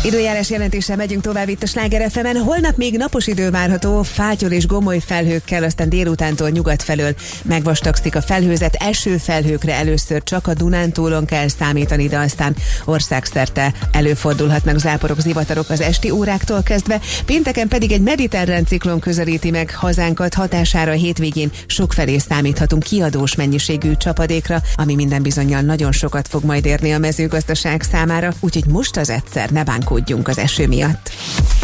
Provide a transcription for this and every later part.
Időjárás jelentéssel megyünk tovább itt a Sláger FM-en. Holnap még napos idő várható, fátyol és gomoly felhőkkel, aztán délutántól nyugat felől megvastagszik a felhőzet. Esőfelhőkre először csak a Dunántúlon kell számítani, de aztán országszerte előfordulhatnak záporok, zivatarok az esti óráktól kezdve. Pénteken pedig egy mediterrán ciklon közelíti meg hazánkat, hatására a hétvégén sokfelé számíthatunk kiadós mennyiségű csapadékra, ami minden bizonnyal nagyon sokat fog majd érni a mezőgazdaság számára, úgyhogy most az egyszer ne bánkódjunk az eső miatt.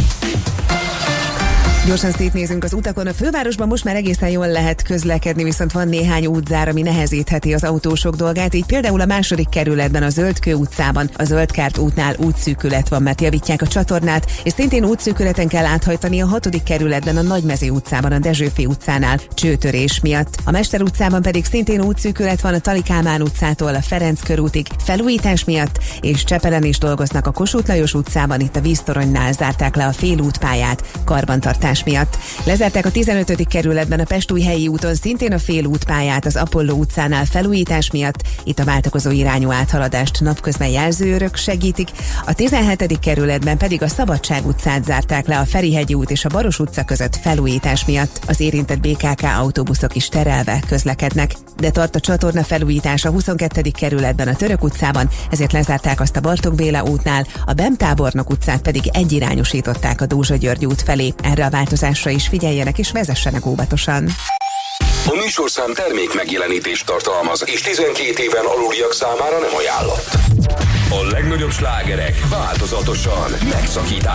Gyorsan szétnézünk az utakon. A fővárosban most már egészen jól lehet közlekedni, viszont van néhány útzár, ami nehezítheti az autósok dolgát. Így például a 2. kerületben, a Zöldkő utcában, a Zöldkárt útnál útszűkület van, mert javítják a csatornát, és szintén útszűkületen kell áthajtani a 6. kerületben, a Nagymező utcában, a Dezsőfi utcánál csőtörés miatt. A Mester utcában pedig szintén útszűkület van a Tali Kálmán utcától a Ferenc körútig felújítás miatt, és Csepelen is dolgoznak a Kossuth Lajos utcában, itt a víztoronynál zárták le a félútpályát karbantartás miatt. Lezárták a 15. kerületben a Pestújhelyi úton szintén a félútpályát az Apolló utcánál felújítás miatt, itt a váltakozó irányú áthaladást napközben jelzőrök segítik. A 17. kerületben pedig a Szabadság utcát zárták le a Ferihegyi út és a Baros utca között felújítás miatt. Az érintett BKK autóbuszok is terelve közlekednek, de tart a csatorna felújítás a 22. kerületben a Török utcában, ezért lezárták azt a Bartók Béla útnál, a Bem Tábornok utcát pedig egyirányosították a Dózsa György út felé. Erre a változásra is figyeljenek és vezessenek óvatosan. A műsorszám termék megjelenítést tartalmaz, és 12 éven aluliak számára nem ajánlott. A legnagyobb slágerek változatosan megszakítás